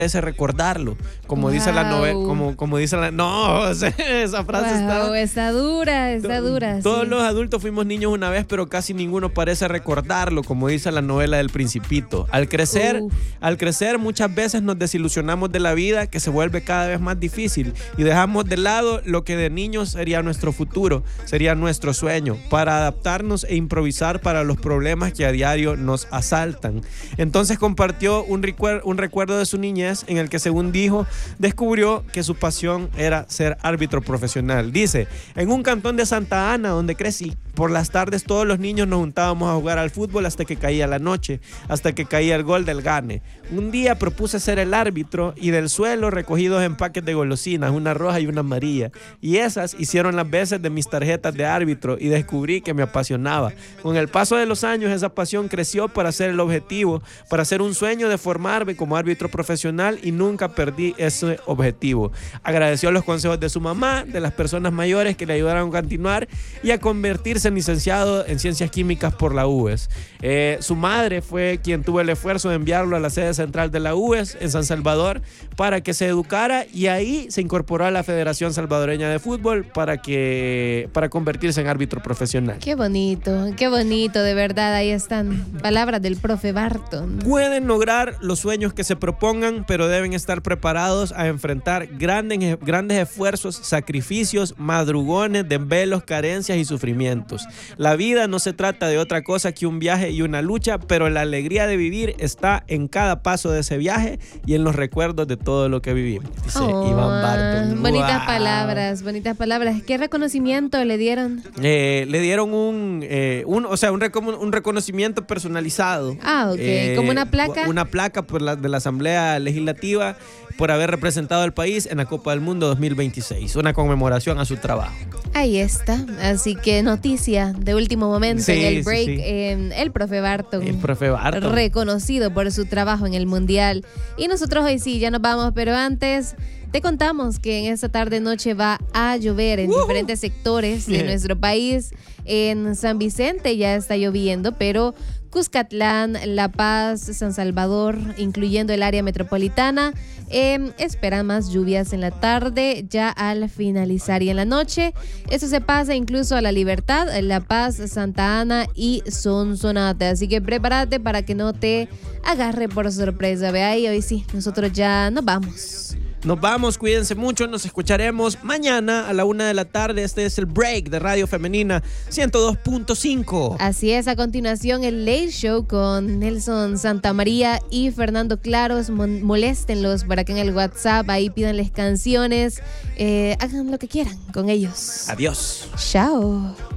ese recordarlo, como dice la novela, como dice la... No, esa frase está dura. Todos sí. los adultos fuimos niños una vez, pero casi ninguno parece recordarlo, como dice la novela del Principito. Al crecer, muchas veces nos desilusionamos de la vida, que se vuelve cada vez más difícil, y dejamos de lado lo que de niños sería nuestro futuro, sería nuestro sueño, para adaptarnos e improvisar para los problemas que a diario nos asaltan. Entonces compartió un recuerdo de su niñez en el que, según dijo, descubrió que su pasión era ser árbitro profesional. Dice: en un cantón de Santa Ana, donde crecí, por las tardes todos los niños nos juntábamos a jugar al fútbol hasta que caía la noche, hasta que caía el gol del gane. Un día propuse ser el árbitro y del suelo recogí 2 empaques de golosinas, una roja y una amarilla, y esas hicieron las veces de mis tarjetas de árbitro, y descubrí que me apasionaba. Con el paso de los años esa pasión creció para ser el objetivo, para ser un sueño de formarme como árbitro profesional, y nunca perdí ese objetivo. Agradeció los consejos de su mamá, de las personas mayores que le ayudaron a continuar y a convertirse en licenciado en ciencias químicas por la UES. Su madre fue quien tuvo el esfuerzo de enviarlo a la sede central de la UES en San Salvador para que se educara, y ahí se incorporó a la Federación Salvadoreña de Fútbol para convertirse en árbitro profesional. Qué bonito, de verdad. Ahí están palabras del profe Barton. Pueden lograr los sueños que se propongan, pero deben estar preparados a enfrentar grandes esfuerzos, sacrificios, madrugones, desvelos, carencias y sufrimientos. La vida no se trata de otra cosa que un viaje y una lucha, pero la alegría de vivir está en cada paso de ese viaje y en los recuerdos de todo lo que vivimos. Dice Iván Barton. Bonitas palabras. ¿Qué reconocimiento le dieron? Le dieron un reconocimiento personalizado. Ok. ¿Como una placa? Una placa de la Asamblea Legislativa por haber representado al país en la Copa del Mundo 2026. Una conmemoración a su trabajo. Ahí está. Así que noticia de último momento en el break. El profe Barton. Reconocido por su trabajo en el Mundial. Y nosotros hoy sí, ya nos vamos, pero antes te contamos que en esta tarde-noche va a llover en diferentes sectores de nuestro país. En San Vicente ya está lloviendo, pero Cuscatlán, La Paz, San Salvador, incluyendo el área metropolitana, esperan más lluvias en la tarde, ya al finalizar, y en la noche eso se pasa incluso a La Libertad, La Paz, Santa Ana y Sonsonate. Así que prepárate para que no te agarre por sorpresa. Ve ahí, hoy sí, nosotros ya nos vamos. Nos vamos, cuídense mucho, nos escucharemos mañana a la 1 de la tarde. Este es el break de Radio Femenina 102.5. Así es, a continuación el Late Show con Nelson Santamaría y Fernando Claros. Moléstenlos para que en el WhatsApp ahí pídanles canciones, hagan lo que quieran con ellos. Adiós. Chao.